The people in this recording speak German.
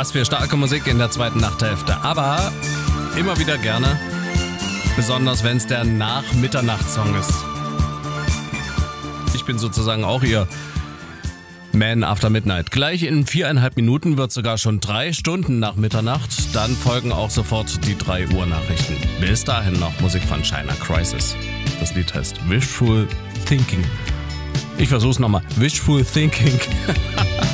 Was für starke Musik in der zweiten Nachthälfte. Aber immer wieder gerne. Besonders wenn es der Nach-Mitternacht-Song ist. Ich bin sozusagen auch Ihr Man After Midnight. Gleich in 4,5 Minuten wird sogar schon 3 Stunden nach Mitternacht. Dann folgen auch sofort die 3 Uhr Nachrichten. Bis dahin noch Musik von China Crisis. Das Lied heißt Wishful Thinking. Ich versuch's nochmal. Wishful Thinking.